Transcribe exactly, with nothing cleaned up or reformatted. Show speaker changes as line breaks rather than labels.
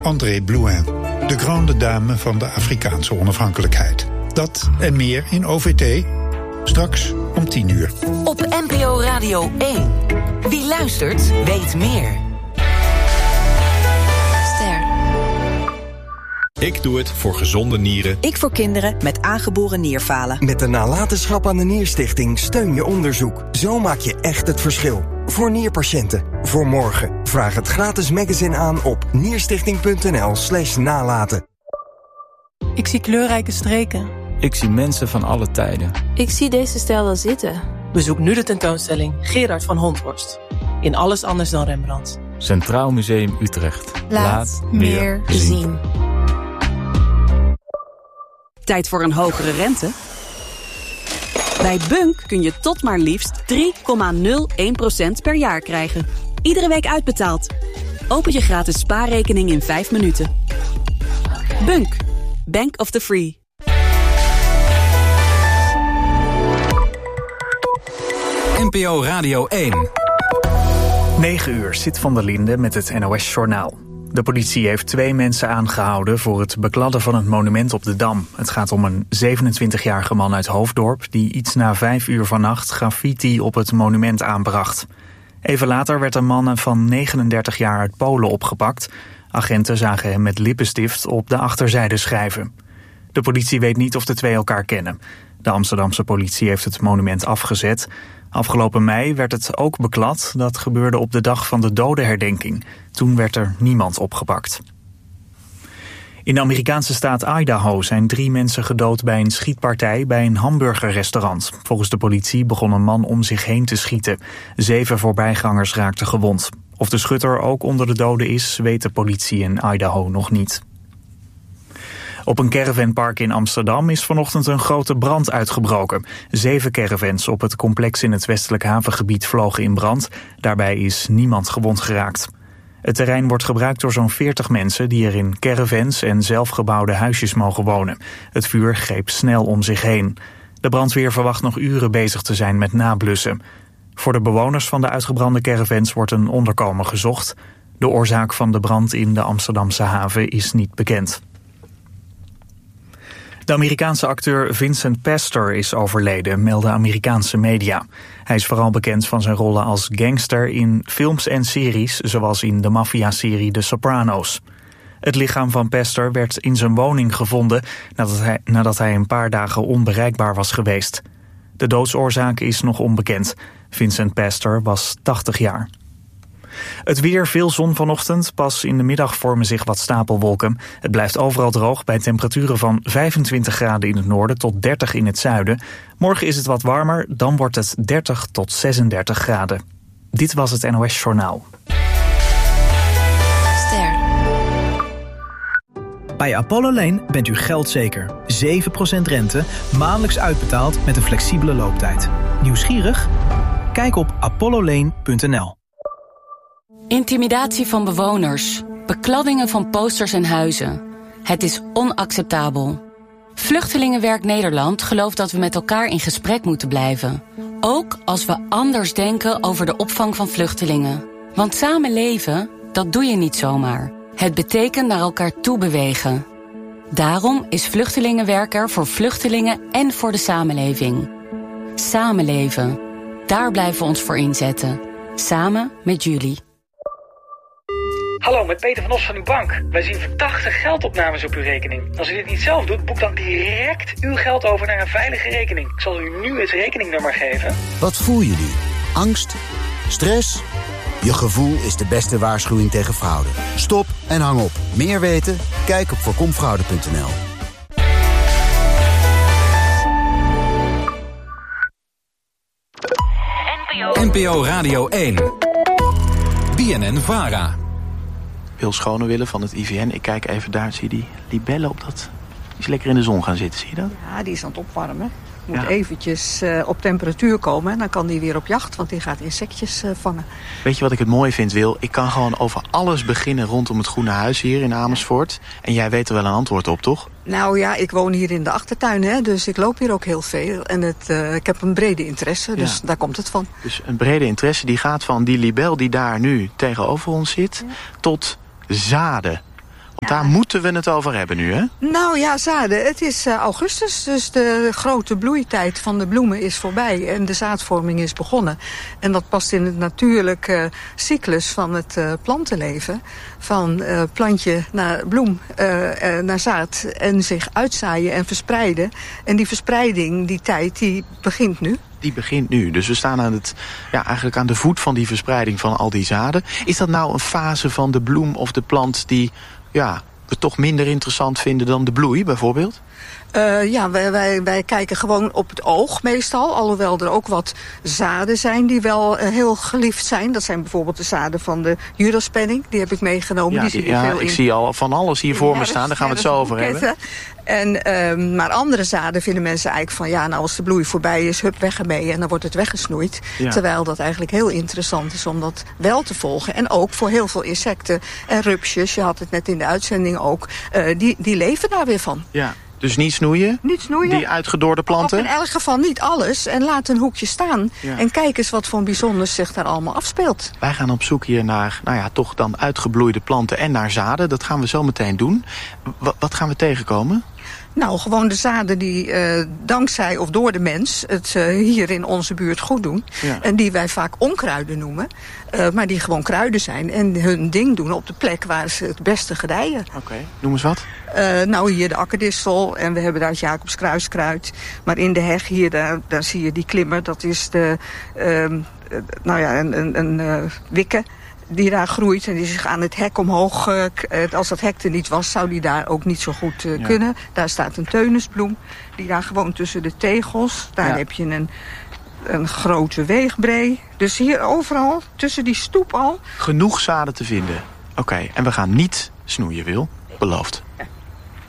André Blouin, de grande dame van de Afrikaanse onafhankelijkheid. Dat en meer in O V T, straks om tien uur.
Op N P O Radio één. Wie luistert, weet meer.
Ster.
Ik doe het voor gezonde nieren.
Ik voor kinderen met aangeboren nierfalen.
Met de nalatenschap aan de Nierstichting steun je onderzoek. Zo maak je echt het verschil. Voor nierpatiënten. Voor morgen. Vraag het gratis magazine aan op nierstichting.nl slash nalaten.
Ik zie kleurrijke streken.
Ik zie mensen van alle tijden.
Ik zie deze stijl wel zitten.
Bezoek nu de tentoonstelling Gerard van Honthorst. In Alles anders dan Rembrandt.
Centraal Museum Utrecht.
Laat, Laat meer zien. zien.
Tijd voor een hogere rente? Bij Bunk kun je tot maar liefst drie komma nul één procent per jaar krijgen. Iedere week uitbetaald. Open je gratis spaarrekening in vijf minuten. Bunk. Bank of the Free.
N P O Radio één.
negen uur, Sid van der Linde met het N O S-journaal. De politie heeft twee mensen aangehouden voor het bekladden van het monument op de Dam. Het gaat om een zevenentwintigjarige man uit Hoofddorp die iets na vijf uur vannacht graffiti op het monument aanbracht. Even later werd een man van negenendertig jaar uit Polen opgepakt. Agenten zagen hem met lippenstift op de achterzijde schrijven. De politie weet niet of de twee elkaar kennen. De Amsterdamse politie heeft het monument afgezet. Afgelopen mei werd het ook beklad. Dat gebeurde op de dag van de dodenherdenking. Toen werd er niemand opgepakt. In de Amerikaanse staat Idaho zijn drie mensen gedood bij een schietpartij bij een hamburgerrestaurant. Volgens de politie begon een man om zich heen te schieten. Zeven voorbijgangers raakten gewond. Of de schutter ook onder de doden is, weet de politie in Idaho nog niet. Op een caravanpark in Amsterdam is vanochtend een grote brand uitgebroken. Zeven caravans op het complex in het westelijk havengebied vlogen in brand. Daarbij is niemand gewond geraakt. Het terrein wordt gebruikt door zo'n veertig mensen die er in caravans en zelfgebouwde huisjes mogen wonen. Het vuur greep snel om zich heen. De brandweer verwacht nog uren bezig te zijn met nablussen. Voor de bewoners van de uitgebrande caravans wordt een onderkomen gezocht. De oorzaak van de brand in de Amsterdamse haven is niet bekend. De Amerikaanse acteur Vincent Pastor is overleden, melden Amerikaanse media. Hij is vooral bekend van zijn rollen als gangster in films en series, zoals in de maffia-serie The Sopranos. Het lichaam van Pastor werd in zijn woning gevonden nadat hij, nadat hij een paar dagen onbereikbaar was geweest. De doodsoorzaak is nog onbekend. Vincent Pastor was tachtig jaar. Het weer, veel zon vanochtend. Pas in de middag vormen zich wat stapelwolken. Het blijft overal droog bij temperaturen van vijfentwintig graden in het noorden tot dertig in het zuiden. Morgen is het wat warmer, dan wordt het dertig tot zesendertig graden. Dit was het N O S Journaal.
Ster.
Bij Apollo Lane bent u geldzeker. zeven procent rente, maandelijks uitbetaald met een flexibele looptijd. Nieuwsgierig? Kijk op apollo lane punt n l.
Intimidatie van bewoners, bekladdingen van posters en huizen. Het is onacceptabel. Vluchtelingenwerk Nederland gelooft dat we met elkaar in gesprek moeten blijven. Ook als we anders denken over de opvang van vluchtelingen. Want samen leven, dat doe je niet zomaar. Het betekent naar elkaar toe bewegen. Daarom is Vluchtelingenwerk er voor vluchtelingen en voor de samenleving. Samenleven, daar blijven we ons voor inzetten. Samen met jullie.
Hallo, met Peter van Os van uw bank. Wij zien verdachte geldopnames op uw rekening. Als u dit niet zelf doet, boek dan direct uw geld over naar een veilige rekening. Ik zal u nu het rekeningnummer geven.
Wat voel je nu? Angst? Stress? Je gevoel is de beste waarschuwing tegen fraude. Stop en hang op. Meer weten? Kijk op voorkom fraude punt n l.
N P O Radio één. B N N-Vara.
Wil Schonewille van het I V N. Ik kijk even daar, zie je die libellen op dat... Die is lekker in de zon gaan zitten, zie je dat?
Ja, die is aan het opwarmen. Moet
Ja.
eventjes uh, op temperatuur komen en dan kan die weer op jacht, want die gaat insectjes uh, vangen.
Weet je wat ik het mooi vind, Wil? Ik kan gewoon over alles beginnen rondom het Groene Huis hier in Amersfoort. En jij weet er wel een antwoord op, toch?
Nou ja, ik woon hier in de achtertuin, hè, dus ik loop hier ook heel veel. En het, uh, ik heb een brede interesse, dus
Ja.
daar komt het van.
Dus een brede interesse die gaat van die libel die daar nu tegenover ons zit... tot zaden. Daar moeten we het over hebben nu, hè?
Nou ja, zaden. Het is uh, augustus, dus de grote bloeitijd van de bloemen is voorbij. En de zaadvorming is begonnen. En dat past in het natuurlijke uh, cyclus van het uh, plantenleven. Van uh, plantje naar bloem, uh, uh, naar zaad. En zich uitzaaien en verspreiden. En die verspreiding, die tijd, die begint nu.
Die begint nu. Dus we staan aan het, ja, eigenlijk aan de voet van die verspreiding van al die zaden. Is dat nou een fase van de bloem of de plant die, ja, we toch minder interessant vinden dan de bloei bijvoorbeeld?
Uh, ja, wij, wij, wij kijken gewoon op het oog meestal. Alhoewel er ook wat zaden zijn die wel uh, heel geliefd zijn. Dat zijn bijvoorbeeld de zaden van de juraspenning. Die heb ik meegenomen.
Ja,
die
die,
zie je
ja
veel
ik
in,
zie al van alles hier voor me staan. Daar gaan we het zo over hebben.
En, uh, maar andere zaden vinden mensen eigenlijk van... ja, nou als de bloei voorbij is, hup, weg ermee. En dan wordt het weggesnoeid. Ja. Terwijl dat eigenlijk heel interessant is om dat wel te volgen. En ook voor heel veel insecten en rupsjes. Je had het net in de uitzending ook. Uh, die, die leven daar weer van.
Ja. Dus niet snoeien?
Niet snoeien.
Die uitgedorde planten?
Of in elk geval niet alles. En laat een hoekje staan.
Ja.
En kijk eens wat voor bijzonders zich daar allemaal afspeelt.
Wij gaan op zoek hier naar, nou ja, toch dan uitgebloeide planten en naar zaden. Dat gaan we zo meteen doen. W- wat gaan we tegenkomen?
Nou, gewoon de zaden die uh, dankzij of door de mens het uh, hier in onze buurt goed doen. Ja. En die wij vaak onkruiden noemen. Uh, maar die gewoon kruiden zijn en hun ding doen op de plek waar ze het beste gedijen.
Oké, okay. Noem eens wat.
Uh, nou, hier de akkerdistel en we hebben daar het Jacobs kruiskruid. Maar in de heg hier, daar, daar zie je die klimmer. Dat is de, uh, nou ja, een, een, een uh, wikke die daar groeit en die zich aan het hek omhoog... Uh, als dat hek er niet was, zou die daar ook niet zo goed uh, ja. kunnen. Daar staat een teunisbloem, die daar gewoon tussen de tegels... daar ja. heb je een, een grote weegbree. Dus hier overal, tussen die stoep al...
Genoeg zaden te vinden. Oké, okay. En we gaan niet snoeien, Wil. Beloofd.
Ja.